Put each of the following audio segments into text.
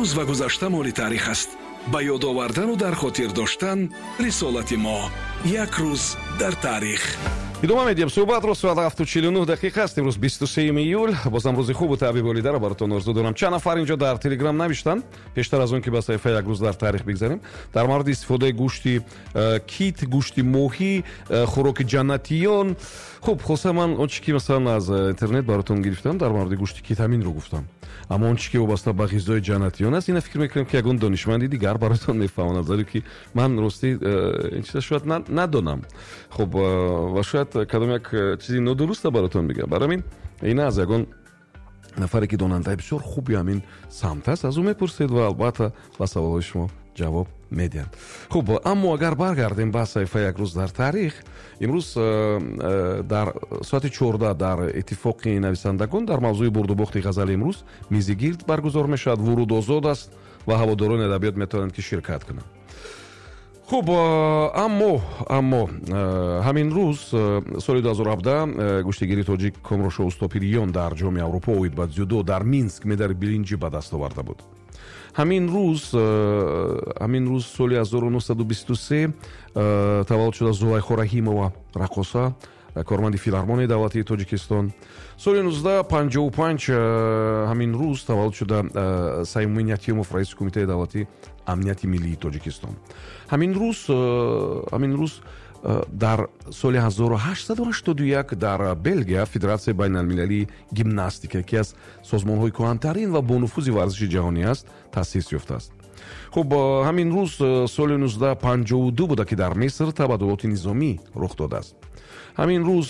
дирӯз ва гузашта моли таърих аст. ба ёд овардану дар хотир доштан рисолати мо. як рӯз дар таърих. идома медиҳем суҳбатро. соат 7:49 дақиқа аст. имрӯз 23 июл. бозам рӯзи хубу табиболидаро баротон орзу дорам. чанд нафар инҷо дар телеграм навиштанд пештар аз он ки ба саҳифа як рӯз дар таърих бигзарем дар мавриди истифодаи гӯшти кит, гӯшти моҳӣ, хӯроки ҷаннатиён. хуб хулоса ман он чи ки масалан аз интернет баротон гирифтам дар мавриди гӯшти кит ҳаминро гуфтам. аммо он чи ки вобаста ба ғизои ҷаннатиён аст, ина фикр мекунам ки ягон донишманди дигар баротон мефаҳмонад, зеро ки ман рости ин чиза шояд надонам. хуб ва шояд кадом як чизи нодуруста баротон бигам. барои ҳамин ина аз ягон нафаре ки донандаи бисёр хуби ҳамин самт аст, аз ӯ мепурсед ва албатта ба саволҳои шумо ҷавоб медиҳанд. хуб аммо агар баргардем ба саҳифа як рӯз дар таърих, имрӯз дар соати 14 дар иттифоқи нависандагон дар мавзӯи бурдубохти ғазали имрӯз мизи гирд баргузор мешавад. вуруд озод аст ва ҳаводорони адабиёт метавонанд ки ширкат кунанд. хуб аммо ҳамин рӯз соли 2017 гӯштигири тоҷик комрошо устопириён дар ҷоми аврупо оид ба дзюдо дар Минск медали билинҷӣ ба даст оварда буд. ҳамин рӯз соли 1923 таваллуд шуда Зулайхо Раҳимова рақоса, корманди филармонияи давлатии Тоҷикистон. соли 1955 ҳамин рӯз таваллуд шуда Саймин Ятимов, раиси кумитаи давлатии амнияти миллии Тоҷикистон. ҳамин рӯз дар соли 1881 дар Белгия Федератсияи байналмилалии гимнастика, яке аз созмонҳои кӯҳантарин ва бонуфузи варзиши ҷаҳонӣ аст, таъсис ёфтааст. хуб ҳамин рӯз соли 1952 буда ки дар Миср табаддулоти низомӣ рух додааст. ҳамин рӯз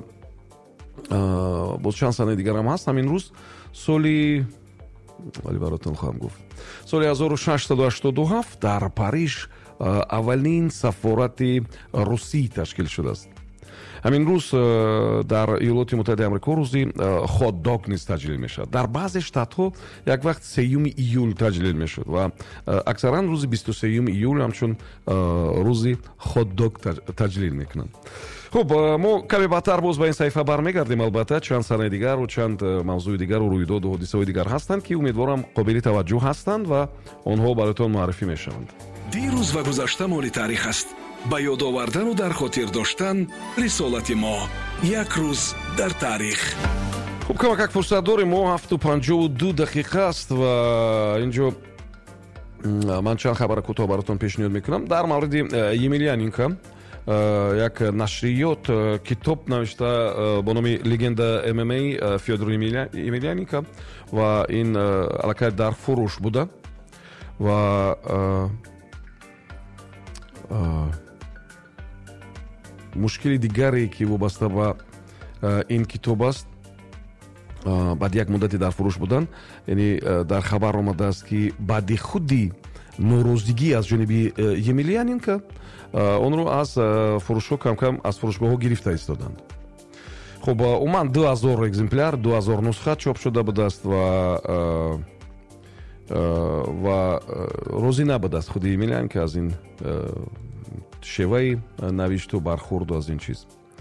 боз чанд санаи дигар ҳам ҳаст. ҳамин рӯз соли баротон хоҳам гуфт соли 1687 дар Париж аввалин сафорати Русӣ ташкил шудааст. ҳамин рӯз дар Иёлоти Муттаҳидаи Амрико рӯзи хот-дог низ таҷлил мешавад. дар баъзе штатҳо як вақт 3 июл таҷлил мешуд ва аксаран рӯзи 23 июл ҳамчун рӯзи хот-дог таҷлил мекунанд. хуб мо каме баъдтар боз ба ин саҳифа бармегардем. албатта чанд санаи дигару чанд мавзӯи дигару рӯйдоду ҳодисаҳои дигар ҳастанд ки умедворам қобили таваҷҷӯҳ ҳастанд ва онҳо баротон муаррифӣ мешаванд. дирӯз ва гузашта моли таърих аст. ба ёд овардану дар хотир доштан рисолати мо. як рӯз дар таърих. хуб камакак фурсат дорем. мо 7:52 дақиқа аст ва инҷо ман чанд хабара кӯтоҳ баротон пешниҳод мекунам. дар мавриди Емельяненко як нашриёт китоб навишта бо номи легенда ММА Фёдор Емельяненко ва ин аллакай дар фурӯш буда ва мушкили дигаре ки вобаста ба ин китоб аст, баъди як муддати дар фурӯш будан, яъне дар хабар омадааст ки баъди худи норозигӣ аз ҷониби Емельяненко онро аз фурӯшҳо камкам аз фурӯшгоҳҳо гирифта истоданд. хуб умуман 2000 экземпляр 2000 нусха чоп шуда будааст ва розӣ набудааст худи Емельяненко аз ин шеваи навишту бархӯрду аз ин чиз.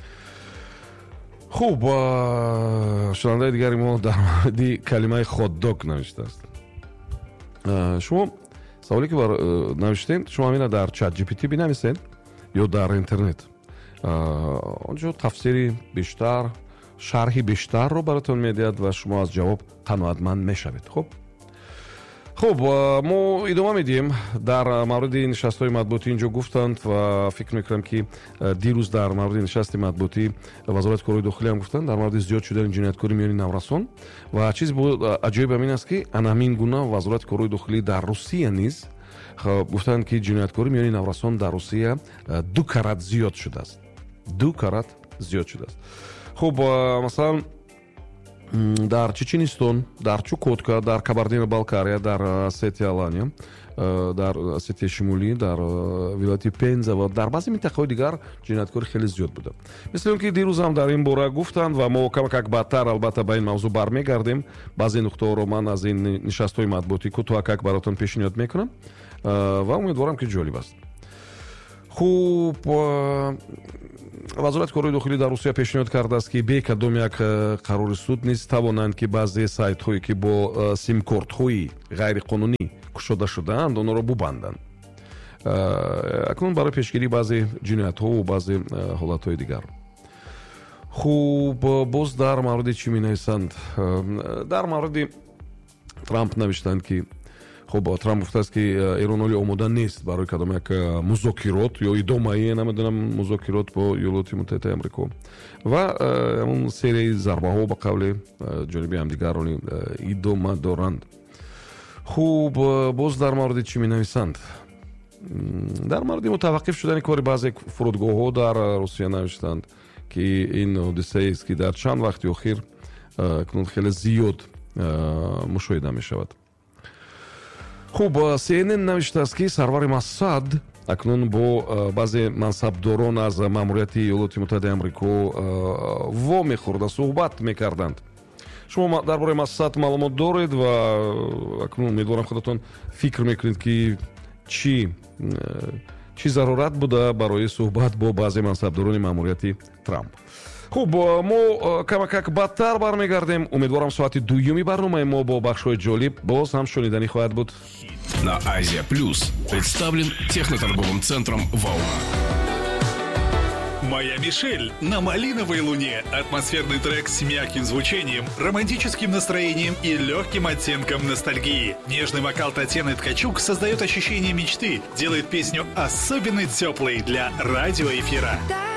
хуб шунавандаи дигари мо дар мавриди калимаи хот-дог навиштааст. шумо саволе ки навиштем, шумо ҳамина дар чат GPT бинависед ё дар интернет. онҷо тафсири бештар, шарҳи бештарро баротон медиҳад ва шумо аз ҷавоб қаноатманд мешавед. хуб мо идома медиҳем. дар мавриди нишастҳои матбуотӣ инҷо гуфтанд ва фикр мекунам ки дирӯз дар мавриди нишасти матбуотӣ вазорати корҳои дохилӣ ҳам гуфтанд дар мавриди зиёд шудани ҷинояткорӣ миёни наврасон ва чизи аҷоиб ҳамин аст ки ҳамин гуна вазорати корҳои дохилӣ дар Русия низ гуфтанд ки ҷинояткорӣ миёни наврасон дар Русия 2 карат зиёд шудааст. 2 карат зиёд шудааст. хуб масалан дар Чеченистон, дар Чукотка, дар Кабардино-Балкария, дар Осетия Алания, дар Осетия Шимолӣ, дар вилояти Пенза ва дар баъзе минтақаҳои дигар ҷинояткорӣ хеле зиёд буда. мисли он ки дирӯз ҳам дар ин бора гуфтанд ва мо камакак баъдтар албатта ба ин мавзӯъ бармегардем. баъзе нуқтаҳоро ман аз ин нишастҳои матбуотӣ кӯтоҳакак баротон пешниҳод мекунам ва умедворам ки ҷолиб аст. хуб вазорати кори дохилӣ дар Русия пешниҳод кардааст ки бе кадом як қарори суд низ тавонанд ки баъзе сайтҳое ки бо симкортҳои ғайриқонунӣ кушода шудаанд онро бубанданд. акнун барои пешгирии баъзе ҷиноятҳо ва баъзе ҳолатҳои дигар. хуб боз дар мавриди чӣ менависанд? дар мавриди Трамп навиштанд ки хуб Трамп гуфтааст ки Эрон оли омода нест барои кадом як музокирот ё идомаи намедонам музокирот бо Иёлоти Муттаҳидаи Амрико ва ҳамун серияи зарбаҳо ба қавли ҷониби ҳамдигар идома доранд. хуб боз дар мавриди чӣ менависанд? дар мавриди мутаваққиф шудани кори баъзе фурудгоҳҳо дар Русия навиштанд ки ин ҳодисаест ки дар чанд вақти охир акнун хеле зиёд мушоҳида мешавад. хуб CNN навиштааст ки сарвари Моссад акнун бо баъзе мансабдорон аз маъмурияти Иёлоти Муттаҳидаи Амрико во мехӯрда, суҳбат мекарданд. шумо дар бораи Моссад маълумот доред ва акнун умедворам худатон фикр мекунед ки чӣ зарурат буда барои суҳбат бо баъзе мансабдорони маъмурияти Трамп. хуб мо камакак бадтар бармегардем. умедворам соати дуюми барномаи мо бо бахшҳои ҷолиб боз ҳам шуниданӣ хоҳад буд. На Азия Плюс представлен техноторговым центром «Волна». «Моя Мишель» на малиновой луне. Атмосферный трек с мягким звучением, романтическим настроением и легким оттенком ностальгии. Нежный вокал Татьяны Ткачук создает ощущение мечты, делает песню особенно теплой для радиоэфира.